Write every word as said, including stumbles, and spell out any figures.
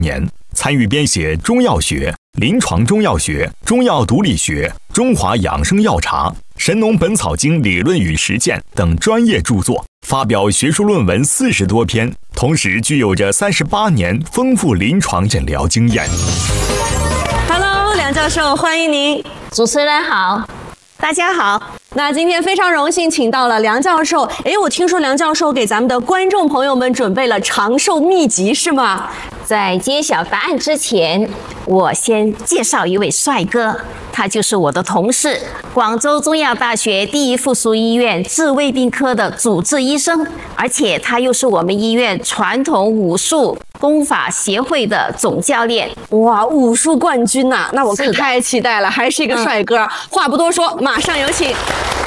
年，参与编写《中药学》《临床中药学》《中药毒理学》《中华养生药茶》《神农本草经理论与实践》等专业著作，发表学术论文四十多篇，同时具有着三十八年丰富临床诊疗经验。 Hello， 梁教授，欢迎您。 主持人好， 大家好。那今天非常荣幸请到了梁教授。诶，我听说梁教授给咱们的观众朋友们准备了长寿秘籍，是吗？ 在揭晓答案之前，我先介绍一位帅哥，他就是我的同事，广州中药大学第一附属医院治胃病科的主治医生，而且他又是我们医院传统武术功法协会的总教练。 哇，武术冠军呐、啊！那我可太期待了，还是一个帅哥。嗯、话不多说，马上有请。